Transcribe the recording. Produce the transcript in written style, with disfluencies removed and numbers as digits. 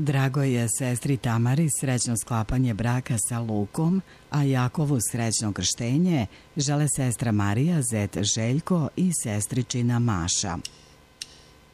Dragoj je sestri Tamari srećno sklapanje braka sa Lukom, a Jakovu srećno krštenje žele sestra Marija, zet Željko i sestričina Maša.